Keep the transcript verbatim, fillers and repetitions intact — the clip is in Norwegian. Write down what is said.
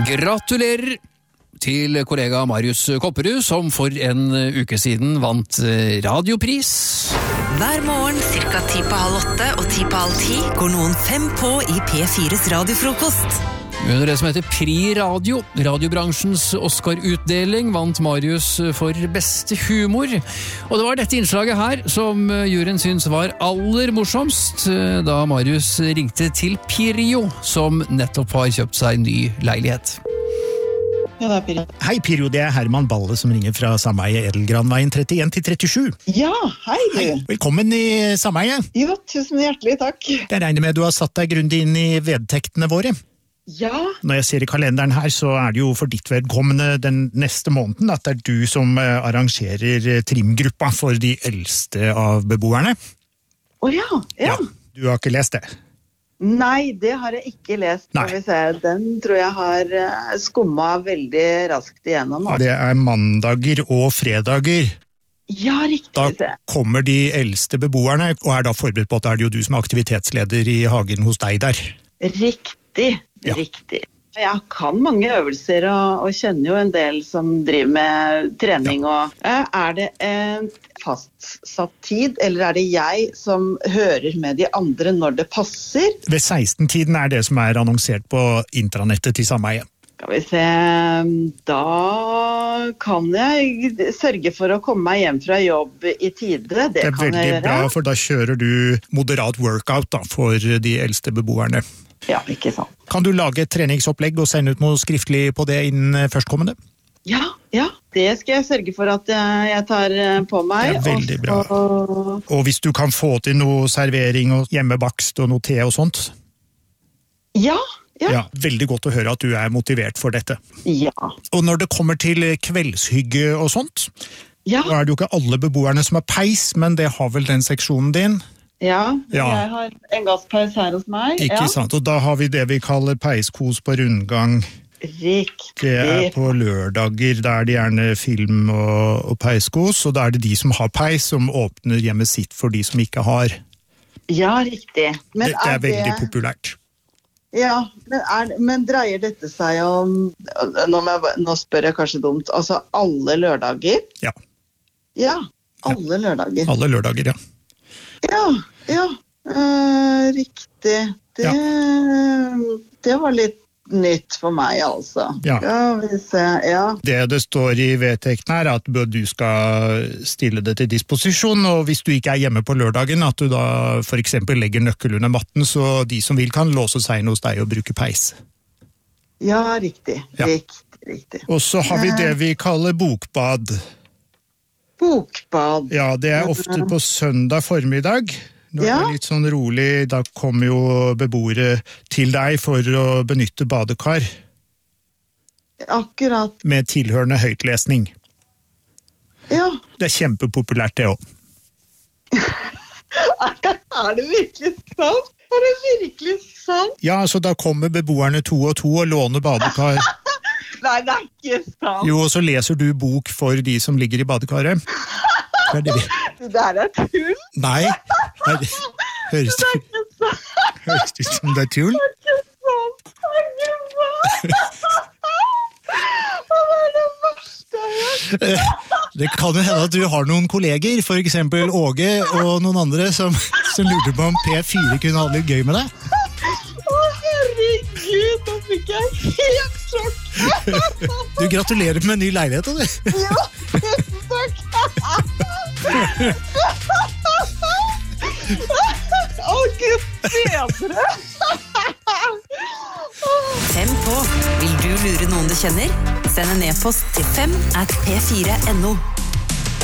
Gratulerer til kollega Marius Kopperud, som for en uke siden vant radiopris. Hver morgen, cirka ti på halv åtte og ti på halv ti, går noen fem på i P fires radiofrokost. Under det som heter Pri Radio, radiobransjens Oscar-utdeling, vant Marius for beste humor. Og det var dette innslaget her som juryen syns var aller morsomst, da Marius ringte til Pirjo, som nettopp har kjøpt seg en ny leilighet. Ja, det er Pirjo. Hei Pirjo, det er Herman Balle som ringer fra Sameiet Edelgranveien trettien til trettisju. Ja, hei du. Hei, velkommen i Sameiet. Jo, tusen hjertelig takk. Jeg regner med du har satt deg grundig inn i vedtektene våre. Ja. Når jeg ser i kalenderen her, så er det jo for ditt vedkommende den neste måneden at det er du som arrangerer trimgruppa for de eldste av beboerne. Å ja, ja, ja. Du har ikke lest det? Nei, det har jeg ikke lest. Nei. Vi se. Den tror jeg har skummet veldig raskt igjennom. Det er mandager og fredager. Ja, riktig. Da kommer de eldste beboerne, og er da forberedt på at det er jo du som er aktivitetsleder i hagen hos deg der. Riktig. Ja. Riktig. Jeg kan mange øvelser og, og kjenner jo en del som driver med trening. Ja. Og, er det en fastsatt tid, eller er det jeg som hører med de andre når det passer? Ved seksten-tiden er det som er annonsert på intranettet til Sameiet. Skal vi se, da kan jeg sørge for å komme meg hjem fra jobb i tide. Det, det er kan veldig jeg gjøre. Bra, for da kjører du moderat workout da, for de eldste beboerne. Ja, ikke sant. Kan du lage et treningsopplegg og sende ut noe skriftlig på det innen førstkommende? Ja, ja. Det skal jeg sørge for at jeg tar på meg. Det er veldig bra. Og, og hvis du kan få til noe servering og hjemmebakst og noe te og sånt? Ja, ja. Ja, veldig godt å høre at du er motivert for dette. Ja. Og når det kommer til kveldshygge og sånt, ja. så er det jo ikke alle beboerne som har peis, men det har vel den seksjonen din? Ja, ja. Jeg har en gasspeis her hos meg. Ikke ja. sant, og da har vi det vi kaller peiskos på rundgang. Riktig. Det er på lørdager, da er det gjerne film og, og peiskos, og da er det de som har peis som åpner hjemmet sitt for de som ikke har. Ja, riktig. Men Dette er, er veldig det... populært. Ja, men, er, men dreier dette seg om, nå, jeg, nå spør jeg kanskje dumt, altså alle lørdager? Ja. Ja, alle ja. lørdager. Alle lørdager, ja. Ja, ja, uh, riktig. Det, ja. det var litt nytt for meg, altså. Ja. Ja, vi ser, ja. Det det står i vedtekten er at du skal stille det til disposisjon, og hvis du ikke er hjemme på lørdagen, at du da for eksempel legger nøkkel under matten, så de som vil kan låse seg inn hos deg og bruke peis. Ja, riktig. Ja. Riktig, riktig. Og så har vi det vi kaller bokbad. Bokbad. Ja, det er ofte på søndag formiddag. Når ja. det er litt sånn rolig, da kommer jo beboere til deg for å benytte badekar. Akkurat. Med tilhørende høytlesning. Ja. Det er kjempepopulært det også. Er det virkelig sant? Er det virkelig sant? Ja, så da kommer beboerne to og to og låner badekar. Nei, det er ikke sant. Jo, og så leser du bok for de som ligger i badekaret. Det er det vi... Det der er tull. Nei, det høres det høres ut som det er tull. Det er ikke sant. Det er ikke sant. Det er det verste jeg har. Det kan jo hende at du har noen kolleger, for eksempel Åge og noen andre, som, som lurte på om P fire kunne ha litt gøy med deg. Å, herregud, da fikk jeg helt sjokk. Du gratulerer med en ny leilighet, du. Ja, tusen takk. Å, Gud bedre. Fem på. Vil du lure noen du kjenner? Send en e-post til fem at p fire punktum no.